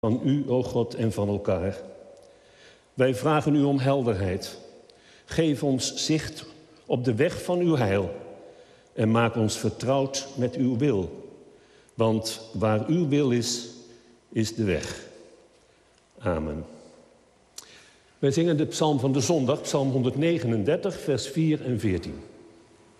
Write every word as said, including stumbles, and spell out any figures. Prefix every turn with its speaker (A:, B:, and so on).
A: van u, o God, en van elkaar. Wij vragen u om helderheid. Geef ons zicht op de weg van uw heil en maak ons vertrouwd met uw wil. Want waar uw wil is, is de weg. Amen. Wij zingen de psalm van de zondag, psalm honderdnegenendertig, vers vier en veertien.